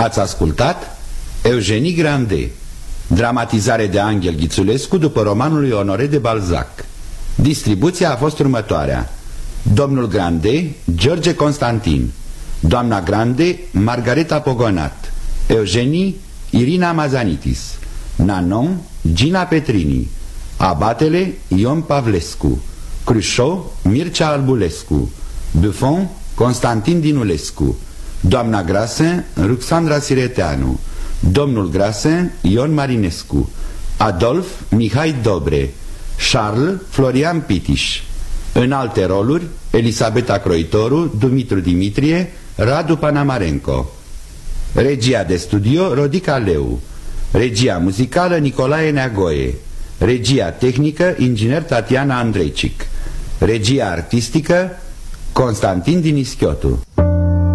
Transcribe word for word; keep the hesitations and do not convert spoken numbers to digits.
Ați ascultat Eugenie Grandet, dramatizare de Angel Ghițulescu după romanul lui Honoré de Balzac. Distribuția a fost următoarea: domnul Grandet, George Constantin; doamna Grandet, Margareta Pogonat; Eugenie, Irina Mazanitis; Nanon, Gina Petrini; abatele, Ion Pavlescu; Crușo, Mircea Albulescu; Buffon, Constantin Dinulescu; doamna Grasin, Ruxandra Sireteanu; domnul Grasin, Ion Marinescu; Adolf, Mihai Dobre; Charles, Florian Pitiș. În alte roluri, Elisabeta Croitoru, Dumitru Dimitrie, Radu Panamarenko. Regia de studio, Rodica Leu. Regia muzicală, Nicolae Neagoe. Regia tehnică, inginer Tatiana Andrejcic. Regia artistică, Constantin Dinischiotu.